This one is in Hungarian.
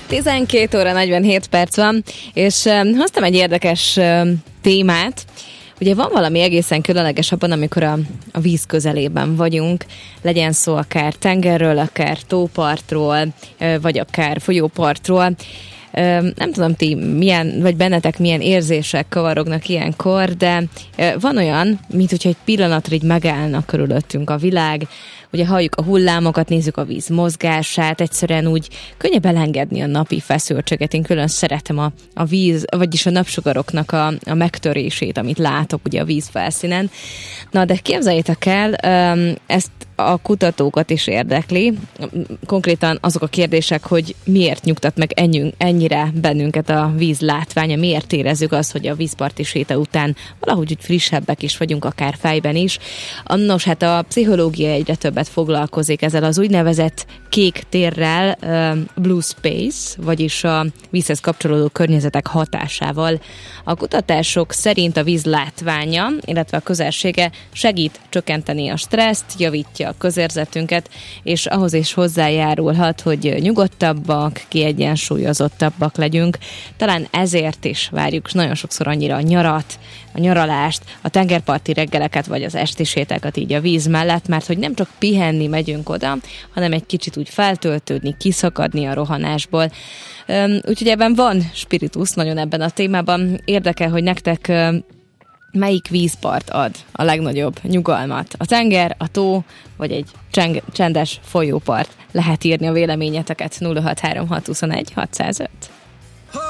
12 óra 47 perc van, és hoztam egy érdekes témát. Ugye van valami egészen különleges abban, amikor a víz közelében vagyunk, legyen szó akár tengerről, akár tópartról, vagy akár folyópartról. Nem tudom, ti milyen, vagy bennetek milyen érzések kavarognak ilyenkor, de van olyan, mint hogyha egy pillanatra így megállna körülöttünk a világ, ugye halljuk a hullámokat, nézzük a víz mozgását, egyszerűen úgy könnyebb elengedni a napi feszültséget. Én külön szeretem a víz, vagyis a napsugaroknak a megtörését, amit látok ugye a víz felszínen. Na, de képzeljétek el, ezt a kutatókat is érdekli. Konkrétan azok a kérdések, hogy miért nyugtat meg ennyire bennünket a víz látványa, miért érezzük azt, hogy a vízparti séta után valahogy úgy frissebbek is vagyunk, akár fejben is. Nos, hát a pszichológia egyre többet foglalkozik ezzel az úgynevezett kék térrel, blue space, vagyis a vízhez kapcsolódó környezetek hatásával. A kutatások szerint a víz látványa, illetve a közelsége segít csökkenteni a stresszt, javítja a közérzetünket, és ahhoz is hozzájárulhat, hogy nyugodtabbak, kiegyensúlyozottabbak legyünk. Talán ezért is várjuk nagyon sokszor annyira a nyarat, a nyaralást, a tengerparti reggeleket, vagy az esti sétákat így a víz mellett, mert hogy nem csak pihenni megyünk oda, hanem egy kicsit úgy feltöltődni, kiszakadni a rohanásból. Úgyhogy ebben van spiritus nagyon ebben a témában. Érdekel, hogy nektek melyik vízpart ad a legnagyobb nyugalmat? A tenger, a tó, vagy egy csendes folyópart? Lehet írni a véleményeteket 063621 605.